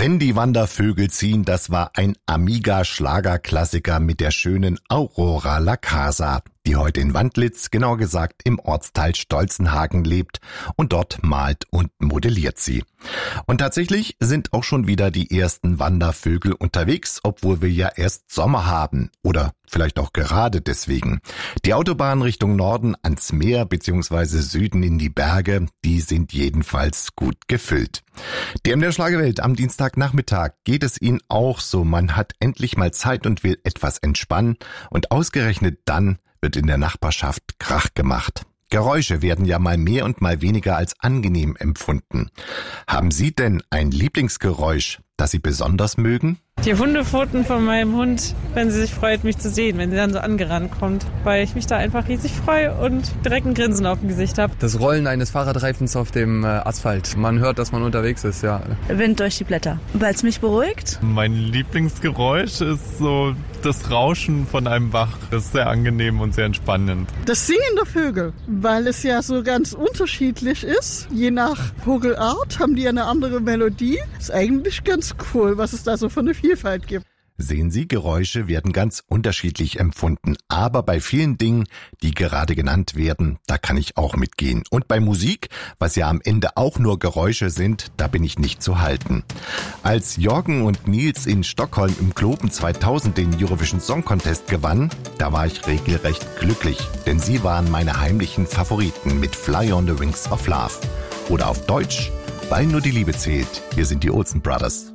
Wenn die Wandervögel ziehen, das war ein Amiga-Schlagerklassiker mit der schönen Aurora La Casa, die heute in Wandlitz, genauer gesagt im Ortsteil Stolzenhagen lebt und dort malt und modelliert sie. Und tatsächlich sind auch schon wieder die ersten Wandervögel unterwegs, obwohl wir ja erst Sommer haben oder vielleicht auch gerade deswegen. Die Autobahn Richtung Norden ans Meer bzw. Süden in die Berge, die sind jedenfalls gut gefüllt. Dem der Schlagerwelt am Dienstagnachmittag geht es Ihnen auch so. Man hat endlich mal Zeit und will etwas entspannen und ausgerechnet dann wird in der Nachbarschaft Krach gemacht. Geräusche werden ja mal mehr und mal weniger als angenehm empfunden. Haben Sie denn ein Lieblingsgeräusch, das Sie besonders mögen? Die Hundepfoten von meinem Hund, wenn sie sich freut, mich zu sehen, wenn sie dann so angerannt kommt, weil ich mich da einfach riesig freue und direkt ein Grinsen auf dem Gesicht habe. Das Rollen eines Fahrradreifens auf dem Asphalt. Man hört, dass man unterwegs ist, ja. Wind durch die Blätter, weil es mich beruhigt. Mein Lieblingsgeräusch ist so das Rauschen von einem Bach. Das ist sehr angenehm und sehr entspannend. Das Singen der Vögel, weil es ja so ganz unterschiedlich ist. Je nach Vogelart haben die eine andere Melodie. Ist eigentlich ganz cool, was es da so für eine Vielfalt gibt. Sehen Sie, Geräusche werden ganz unterschiedlich empfunden, aber bei vielen Dingen, die gerade genannt werden, da kann ich auch mitgehen. Und bei Musik, was ja am Ende auch nur Geräusche sind, da bin ich nicht zu halten. Als Jürgen und Nils in Stockholm im Globen 2000 den Eurovision Song Contest gewannen, da war ich regelrecht glücklich, denn sie waren meine heimlichen Favoriten mit Fly on the Wings of Love. Oder auf Deutsch, weil nur die Liebe zählt. Hier sind die Olsen Brothers.